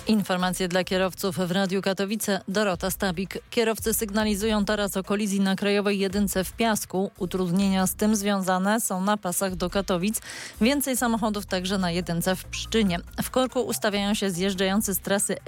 Informacje dla kierowców w Radiu Katowice. Dorota Stabik. Kierowcy sygnalizują teraz o kolizji na Krajowej Jedynce w Piasku. Utrudnienia z tym związane są na pasach do Katowic. Więcej samochodów także na Jedynce w Pszczynie. W korku ustawiają się zjeżdżający z trasy